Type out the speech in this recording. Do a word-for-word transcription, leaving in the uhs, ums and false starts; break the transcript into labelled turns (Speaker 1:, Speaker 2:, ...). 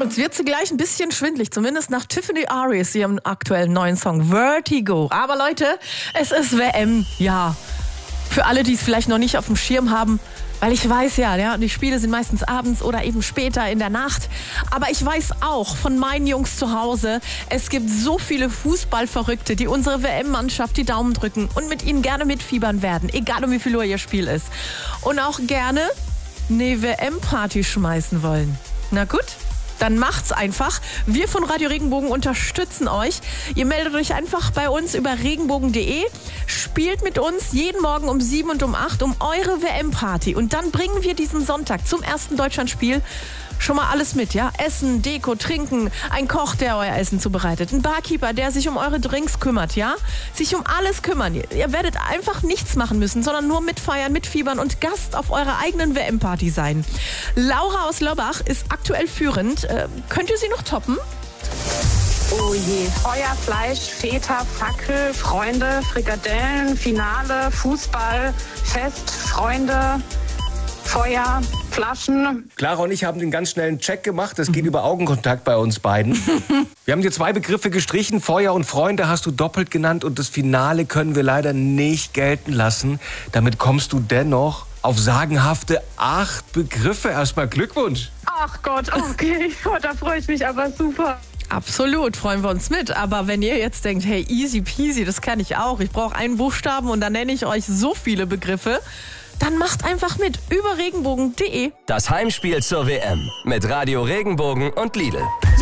Speaker 1: uns wird sie gleich ein bisschen schwindelig, zumindest nach Tiffany Aries, ihrem aktuellen neuen Song Vertigo. Aber Leute, es ist W M, ja. Für alle, die es vielleicht noch nicht auf dem Schirm haben, weil ich weiß ja, ja, die Spiele sind meistens abends oder eben später in der Nacht. Aber ich weiß auch von meinen Jungs zu Hause, es gibt so viele Fußballverrückte, die unsere W M-Mannschaft die Daumen drücken und mit ihnen gerne mitfiebern werden, egal um wie viel Uhr ihr Spiel ist. Und auch gerne eine W M-Party schmeißen wollen. Na gut, dann macht's einfach. Wir von Radio Regenbogen unterstützen euch. Ihr meldet euch einfach bei uns über regenbogen punkt de, spielt mit uns jeden Morgen um sieben und um acht um eure W M-Party. Und dann bringen wir diesen Sonntag zum ersten Deutschlandspiel schon mal alles mit, ja? Essen, Deko, Trinken, ein Koch, der euer Essen zubereitet, ein Barkeeper, der sich um eure Drinks kümmert, ja? Sich um alles kümmern. Ihr werdet einfach nichts machen müssen, sondern nur mitfeiern, mitfiebern und Gast auf eurer eigenen W M-Party sein. Laura aus Lorbach ist aktuell führend. Äh, könnt ihr sie noch toppen?
Speaker 2: Oh je. Feuer, Fleisch, Feta, Fackel, Freunde, Frikadellen, Finale, Fußball, Fest, Freunde, Feuer, Flaschen.
Speaker 3: Clara und ich haben den ganz schnellen Check gemacht. Das geht mhm. über Augenkontakt bei uns beiden. Wir haben dir zwei Begriffe gestrichen. Feuer und Freunde hast du doppelt genannt. Und das Finale können wir leider nicht gelten lassen. Damit kommst du dennoch auf sagenhafte acht Begriffe. Erstmal Glückwunsch.
Speaker 2: Ach Gott, okay. Oh, da freue ich mich aber super.
Speaker 1: Absolut, freuen wir uns mit. Aber wenn ihr jetzt denkt, hey, easy peasy, das kann ich auch. Ich brauche einen Buchstaben und dann nenne ich euch so viele Begriffe. Dann macht einfach mit über regenbogen punkt de.
Speaker 4: Das Heimspiel zur W M mit Radio Regenbogen und Lidl.